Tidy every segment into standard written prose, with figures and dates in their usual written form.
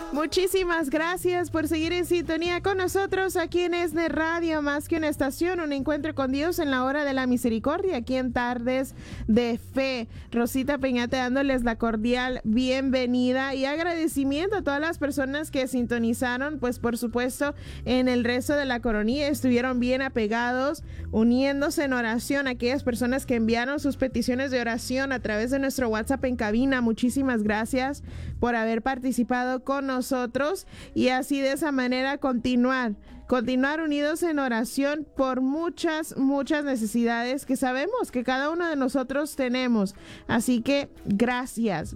Muchísimas gracias por seguir en sintonía con nosotros aquí en ESNE Radio, más que una estación, un encuentro con Dios en la hora de la misericordia, aquí en Tardes de Fe. Rosita Peñate dándoles la cordial bienvenida y agradecimiento a todas las personas que sintonizaron, pues por supuesto en el rezo de la coronilla, estuvieron bien apegados, uniéndose en oración, aquellas personas que enviaron sus peticiones de oración a través de nuestro WhatsApp en cabina. Muchísimas gracias por haber participado con nosotros y así de esa manera continuar unidos en oración por muchas necesidades que sabemos que cada uno de nosotros tenemos. Así que gracias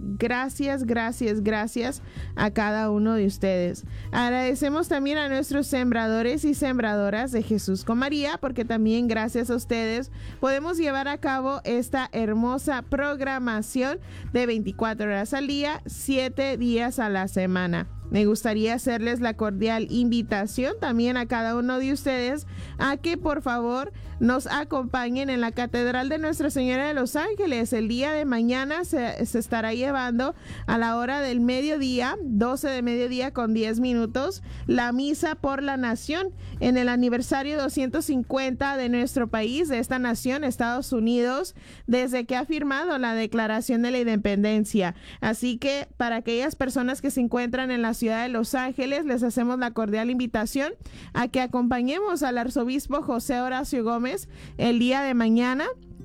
a cada uno de ustedes. Agradecemos también a nuestros sembradores y sembradoras de Jesús con María, porque también gracias a ustedes podemos llevar a cabo esta hermosa programación de 24 horas al día, 7 días a la semana. Me gustaría hacerles la cordial invitación también a cada uno de ustedes a que por favor nos acompañen en la Catedral de Nuestra Señora de los Ángeles. El día de mañana se estará llevando a la hora del mediodía, 12 de mediodía con 10 minutos, la misa por la nación en el aniversario 250 de nuestro país, de esta nación, Estados Unidos, desde que ha firmado la Declaración de la Independencia. Así que para aquellas personas que se encuentran en la ciudad de Los Ángeles, les hacemos la cordial invitación a que acompañemos al arzobispo José Horacio Gómez el día de mañana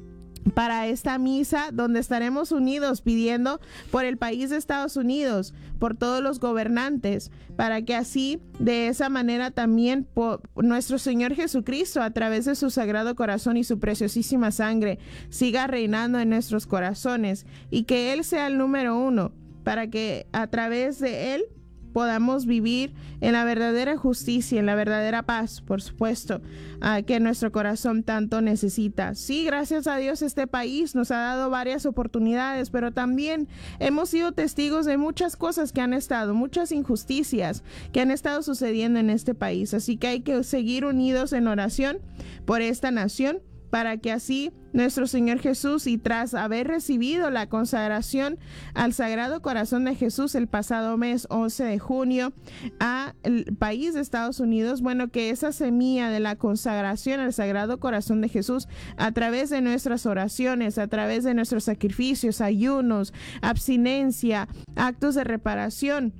para esta misa, donde estaremos unidos pidiendo por el país de Estados Unidos, por todos los gobernantes, para que así, de esa manera también por nuestro Señor Jesucristo, a través de su Sagrado Corazón y su preciosísima sangre, siga reinando en nuestros corazones y que Él sea el número uno, para que a través de Él podamos vivir en la verdadera justicia, en la verdadera paz, por supuesto, que nuestro corazón tanto necesita. Sí, gracias a Dios este país nos ha dado varias oportunidades, pero también hemos sido testigos de muchas cosas que han estado, muchas injusticias que han estado sucediendo en este país. Así que hay que seguir unidos en oración por esta nación, para que así nuestro Señor Jesús, y tras haber recibido la consagración al Sagrado Corazón de Jesús el pasado mes 11 de junio al país de Estados Unidos, bueno, que esa semilla de la consagración al Sagrado Corazón de Jesús, a través de nuestras oraciones, a través de nuestros sacrificios, ayunos, abstinencia, actos de reparación,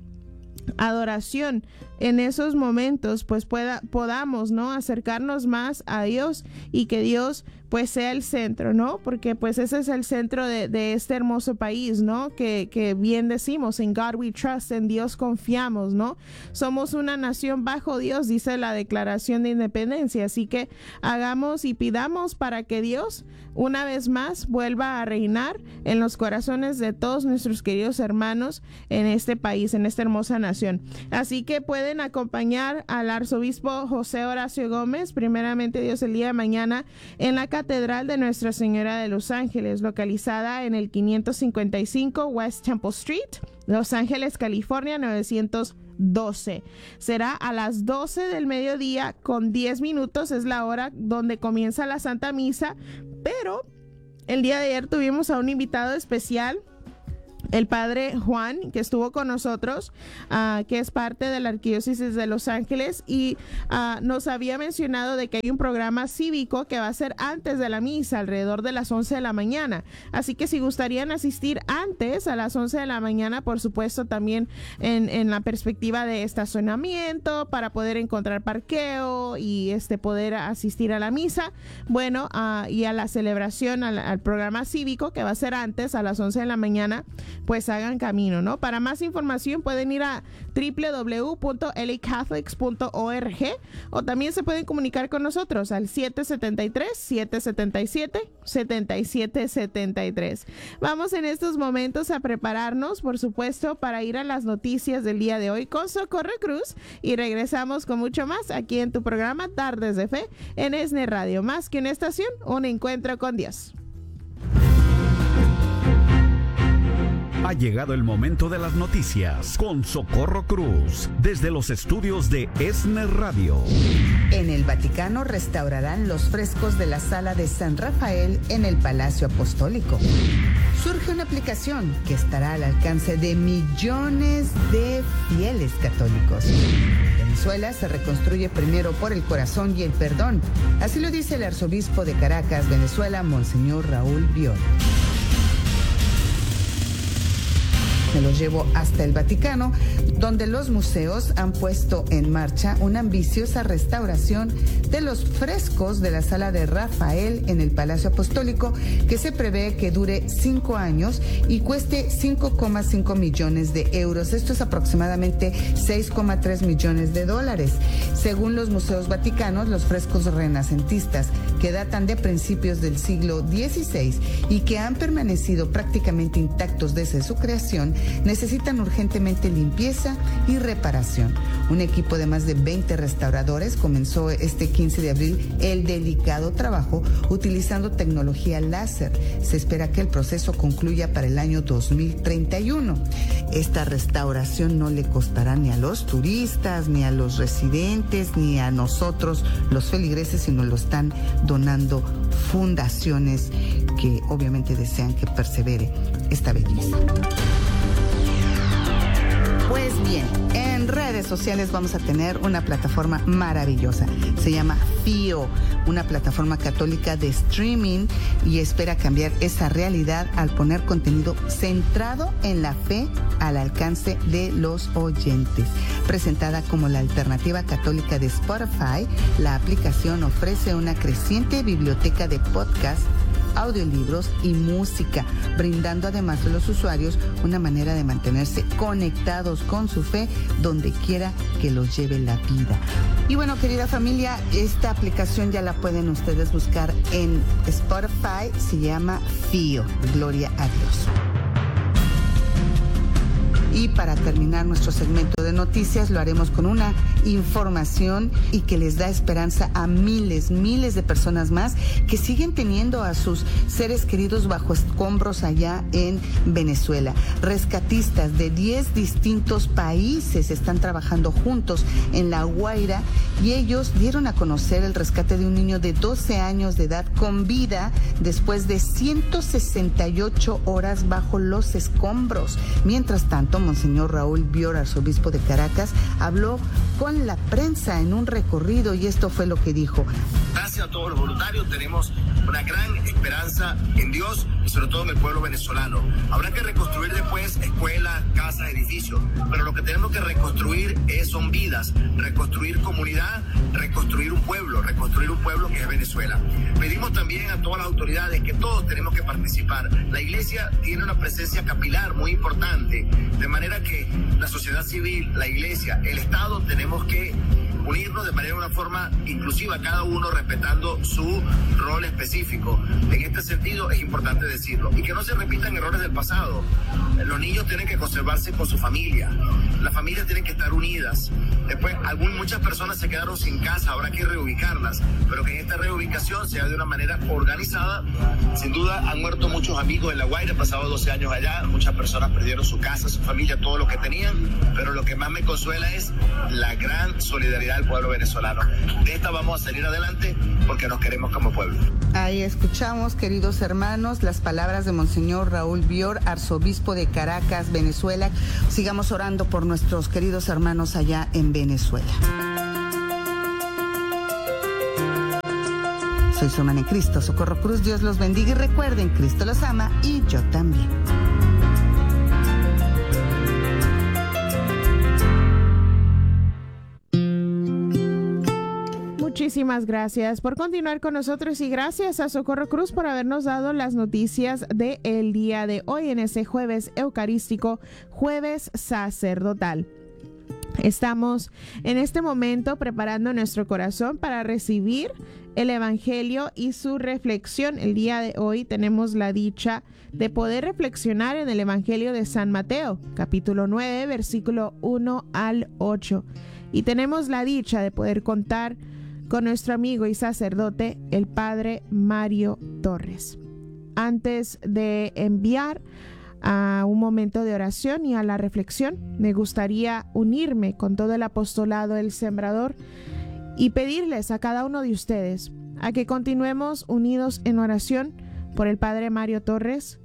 adoración, en esos momentos pues podamos, ¿no?, acercarnos más a Dios y que Dios pues sea el centro, ¿no? Porque pues ese es el centro de este hermoso país, ¿no? Que bien decimos, en God we trust, en Dios confiamos, ¿no? Somos una nación bajo Dios, dice la Declaración de Independencia, así que hagamos y pidamos para que Dios una vez más vuelva a reinar en los corazones de todos nuestros queridos hermanos en este país, en esta hermosa nación. Así que pueden acompañar al arzobispo José Horacio Gómez, primeramente Dios, el día de mañana en la Catedral de Nuestra Señora de Los Ángeles, localizada en el 555 West Temple Street, Los Ángeles, California, 912. Será a las 12 del mediodía con 10 minutos, es la hora donde comienza la Santa Misa, pero el día de ayer tuvimos a un invitado especial, el padre Juan, que estuvo con nosotros, que es parte de la Arquidiócesis de Los Ángeles, y nos había mencionado de que hay un programa cívico que va a ser antes de la misa, alrededor de las 11 de la mañana. Así que si gustarían asistir antes, a las 11 de la mañana, por supuesto también en la perspectiva de estacionamiento, para poder encontrar parqueo y poder asistir a la misa, bueno, y a la celebración, al programa cívico que va a ser antes, a las 11 de la mañana, pues hagan camino, ¿no? Para más información pueden ir a www.lacatholics.org o también se pueden comunicar con nosotros al 773-777-7773. Vamos en estos momentos a prepararnos, por supuesto, para ir a las noticias del día de hoy con Socorro Cruz, y regresamos con mucho más aquí en tu programa Tardes de Fe en ESNE Radio. Más que una estación, un encuentro con Dios. Ha llegado el momento de las noticias con Socorro Cruz, desde los estudios de ESNE Radio. En el Vaticano restaurarán los frescos de la Sala de San Rafael en el Palacio Apostólico. surge una aplicación que estará al alcance de millones de fieles católicos. Venezuela se reconstruye primero por el corazón y el perdón. Así lo dice el arzobispo de Caracas, Venezuela, Monseñor Raúl Bior. Me lo llevo hasta el Vaticano, donde los museos han puesto en marcha una ambiciosa restauración de los frescos de la sala de Rafael en el Palacio Apostólico, que se prevé que dure 5 años y cueste 5,5 millones de euros. Esto es aproximadamente 6,3 millones de dólares. Según los museos vaticanos, los frescos renacentistas, que datan de principios del siglo XVI y que han permanecido prácticamente intactos desde su creación, necesitan urgentemente limpieza y reparación. Un equipo de más de 20 restauradores comenzó este 15 de abril el delicado trabajo utilizando tecnología láser. Se espera que el proceso concluya para el año 2031. Esta restauración no le costará ni a los turistas, ni a los residentes, ni a nosotros, los feligreses, sino lo están donando fundaciones que obviamente desean que persevere esta belleza. Pues bien, en redes sociales vamos a tener una plataforma maravillosa. Se llama FIO, una plataforma católica de streaming, y espera cambiar esa realidad al poner contenido centrado en la fe al alcance de los oyentes. Presentada como la alternativa católica de Spotify, la aplicación ofrece una creciente biblioteca de podcasts, audiolibros y música, brindando además a los usuarios una manera de mantenerse conectados con su fe donde quiera que los lleve la vida. Y bueno, querida familia, esta aplicación ya la pueden ustedes buscar en Spotify, se llama FIO, Gloria a Dios. Y para terminar nuestro segmento de noticias, lo haremos con una información y que les da esperanza a miles de personas más que siguen teniendo a sus seres queridos bajo escombros allá en Venezuela. Rescatistas de 10 distintos países están trabajando juntos en La Guaira y ellos dieron a conocer el rescate de un niño de 12 años de edad con vida después de 168 horas bajo los escombros. Mientras tanto, Monseñor Raúl Bior, arzobispo de Caracas, habló con la prensa en un recorrido y esto fue lo que dijo. Gracias a todos los voluntarios, tenemos una gran esperanza en Dios y sobre todo en el pueblo venezolano. Habrá que reconstruir después escuelas, casas, edificios, pero lo que tenemos que reconstruir son vidas, reconstruir comunidad, reconstruir un pueblo que es Venezuela. Pedimos también a todas las autoridades que todos tenemos que participar. La iglesia tiene una presencia capilar muy importante, de manera que la sociedad civil, la iglesia, el Estado, tenemos que unirnos de una forma inclusiva, cada uno respetando su rol específico. En este sentido es importante decirlo y que no se repitan errores del pasado. Los niños tienen que conservarse con su familia, las familias tienen que estar unidas. Después muchas personas se quedaron sin casa, habrá que reubicarlas, pero que en esta reubicación sea de una manera organizada. Sin duda han muerto muchos amigos en La Guaira, pasado 12 años allá, muchas personas perdieron su casa, su familia, todo lo que tenían, pero lo que más me consuela es la gran solidaridad del pueblo venezolano. De esta vamos a salir adelante porque nos queremos como pueblo. Ahí escuchamos, queridos hermanos, las palabras de Monseñor Raúl Bior, arzobispo de Caracas, Venezuela. Sigamos orando por nuestros queridos hermanos allá en Venezuela. Soy su hermana en Cristo, Socorro Cruz. Dios los bendiga y recuerden, Cristo los ama y yo también. Muchísimas gracias por continuar con nosotros y gracias a Socorro Cruz por habernos dado las noticias del día de hoy en ese jueves eucarístico, jueves sacerdotal. Estamos en este momento preparando nuestro corazón para recibir el Evangelio y su reflexión. El día de hoy tenemos la dicha de poder reflexionar en el Evangelio de San Mateo, capítulo 9, versículo 1 al 8. Y tenemos la dicha de poder contar con nuestro amigo y sacerdote, el Padre Mario Torres. Antes de enviar a un momento de oración y a la reflexión, me gustaría unirme con todo el apostolado del Sembrador y pedirles a cada uno de ustedes a que continuemos unidos en oración por el Padre Mario Torres,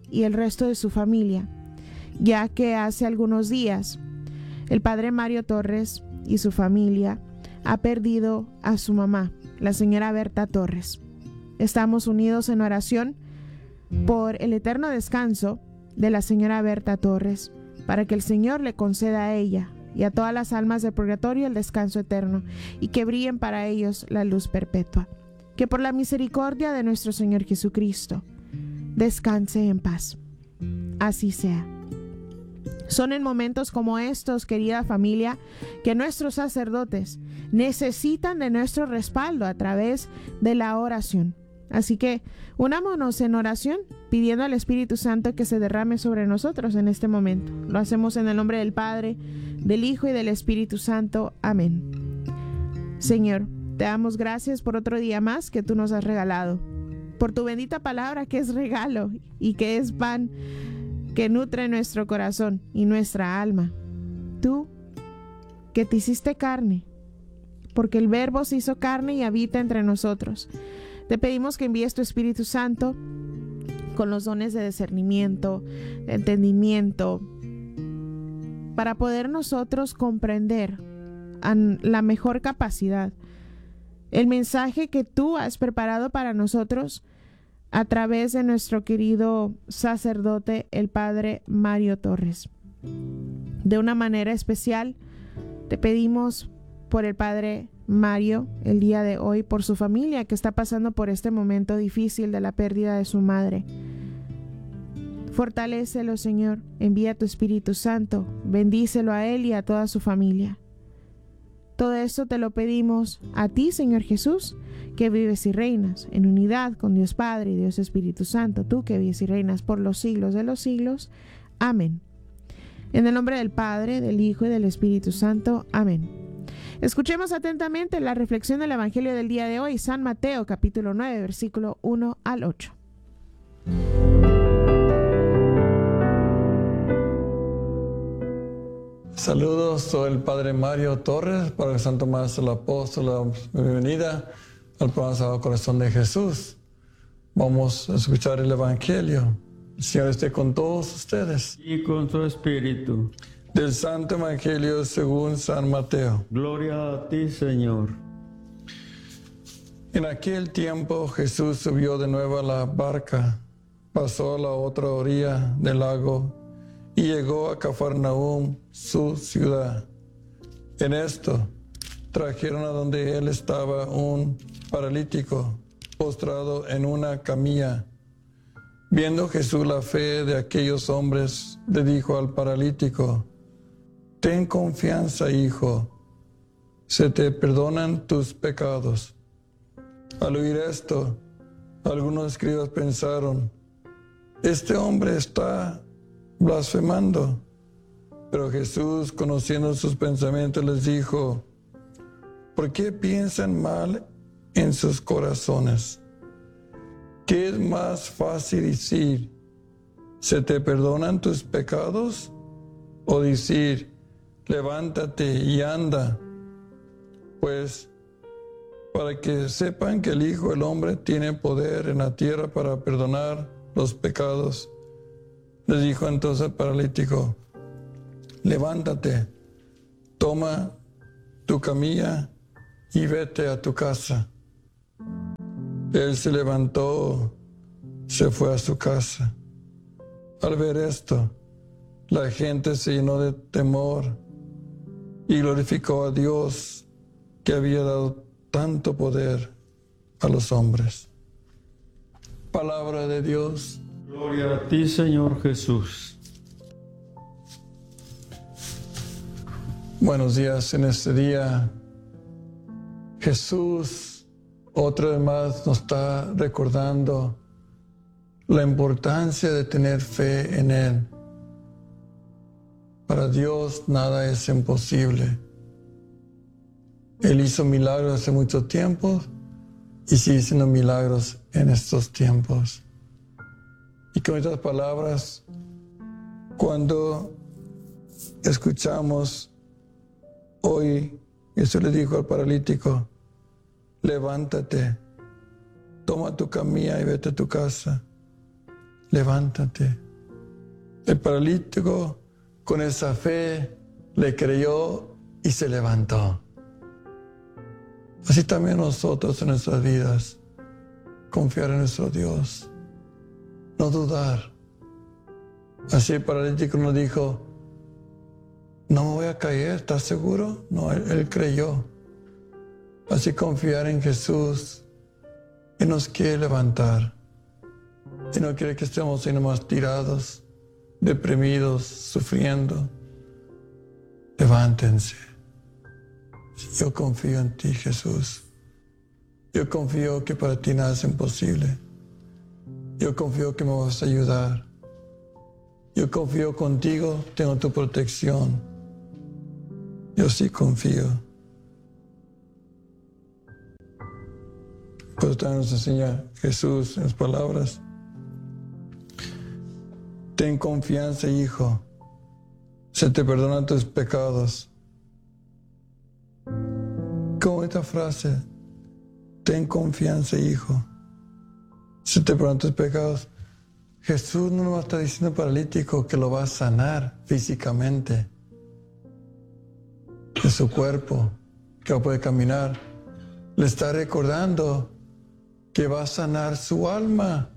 y el resto de su familia, ya que hace algunos días el padre Mario Torres y su familia ha perdido a su mamá, la señora Berta Torres. Estamos unidos en oración por el eterno descanso de la señora Berta Torres, para que el Señor le conceda a ella y a todas las almas del purgatorio el descanso eterno, y que brillen para ellos la luz perpetua. Que por la misericordia de nuestro Señor Jesucristo descanse en paz. Así sea. Son en momentos como estos, querida familia, que nuestros sacerdotes necesitan de nuestro respaldo a través de la oración. Así que unámonos en oración, pidiendo al Espíritu Santo que se derrame sobre nosotros en este momento. Lo hacemos en el nombre del Padre, del Hijo y del Espíritu Santo. Amén. Señor, te damos gracias por otro día más que tú nos has regalado, por tu bendita palabra que es regalo y que es pan que nutre nuestro corazón y nuestra alma. Tú que te hiciste carne, porque el Verbo se hizo carne y habita entre nosotros. Te pedimos que envíes tu Espíritu Santo con los dones de discernimiento, de entendimiento, para poder nosotros comprender a la mejor capacidad el mensaje que tú has preparado para nosotros a través de nuestro querido sacerdote, el padre Mario Torres. De una manera especial, te pedimos por el padre Mario el día de hoy, por su familia que está pasando por este momento difícil de la pérdida de su madre. Fortalécelo, Señor, envía tu Espíritu Santo, bendícelo a él y a toda su familia. Todo esto te lo pedimos a ti, Señor Jesús, que vives y reinas en unidad con Dios Padre y Dios Espíritu Santo, tú que vives y reinas por los siglos de los siglos. Amén. En el nombre del Padre, del Hijo y del Espíritu Santo. Amén. Escuchemos atentamente la reflexión del Evangelio del día de hoy, San Mateo, capítulo 9, versículo 1 al 8. Saludos, soy el Padre Mario Torres, para el Santo Maestro el Apóstol. Bienvenida al programa Sagrado Corazón de Jesús. Vamos a escuchar el Evangelio. El Señor esté con todos ustedes. Y con tu espíritu. Del Santo Evangelio según San Mateo. Gloria a ti, Señor. En aquel tiempo Jesús subió de nuevo a la barca, pasó a la otra orilla del lago y llegó a Cafarnaúm, su ciudad. En esto trajeron a donde él estaba un paralítico, postrado en una camilla. Viendo Jesús la fe de aquellos hombres, le dijo al paralítico: ten confianza, hijo, se te perdonan tus pecados. Al oír esto, algunos escribas pensaron: este hombre está blasfemando. Pero Jesús, conociendo sus pensamientos, les dijo: ¿por qué piensan mal en sus corazones? ¿Qué es más fácil decir: ¿se te perdonan tus pecados? O decir: levántate y anda? Pues para que sepan que el Hijo del Hombre tiene poder en la tierra para perdonar los pecados. Les dijo entonces al paralítico: levántate, toma tu camilla y vete a tu casa. Él se levantó, se fue a su casa. Al ver esto, la gente se llenó de temor y glorificó a Dios, que había dado tanto poder a los hombres. Palabra de Dios. Gloria a ti, Señor Jesús. Buenos días. En este día, Jesús otra vez más nos está recordando la importancia de tener fe en Él. Para Dios nada es imposible. Él hizo milagros hace mucho tiempo y sigue haciendo milagros en estos tiempos. Y con estas palabras, cuando escuchamos hoy, Jesús le dijo al paralítico: levántate, toma tu camilla y vete a tu casa. levántate. El paralítico con esa fe le creyó y se levantó. Así también nosotros en nuestras vidas, confiar en nuestro Dios, no dudar. Así el paralítico nos dijo, no me voy a caer, ¿estás seguro? No, él creyó. Así confiar en Jesús, y nos quiere levantar. Y no quiere que estemos sino más tirados, deprimidos, sufriendo. Levántense. Yo confío en ti, Jesús. Yo confío que para ti nada es imposible. Yo confío que me vas a ayudar. Yo confío contigo, tengo tu protección. Yo sí confío. Pues también nos enseña Jesús en las palabras. Ten confianza, hijo. Se te perdonan tus pecados. Qué bonita frase. Ten confianza, hijo. Se te perdonan tus pecados. Jesús no nos está diciendo al paralítico que lo va a sanar físicamente de su cuerpo, que va a poder caminar. Le está recordando que va a sanar su alma.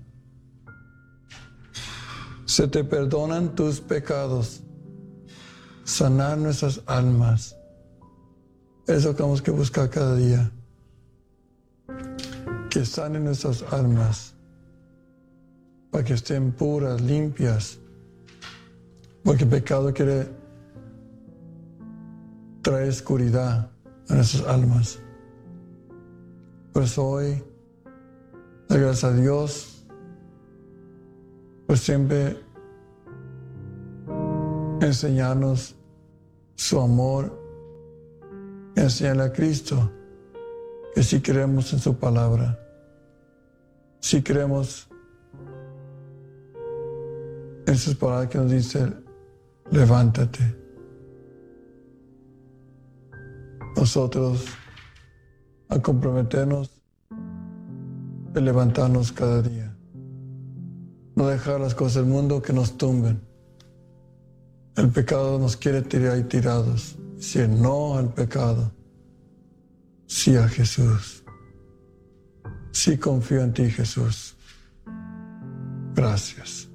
Se te perdonan tus pecados. Sanar nuestras almas. Eso tenemos que buscar cada día. Que sanen nuestras almas. Para que estén puras, limpias. Porque el pecado quiere traer oscuridad a nuestras almas. Por eso hoy, gracias a Dios, por siempre enseñarnos su amor, enseñarle a Cristo que si creemos en su palabra, si creemos en sus palabras que nos dice, levántate. Nosotros, a comprometernos de levantarnos cada día. No dejar las cosas del mundo que nos tumben. El pecado nos quiere tirar y tirados. Decir no al pecado. Sí a Jesús. Sí confío en ti, Jesús. Gracias.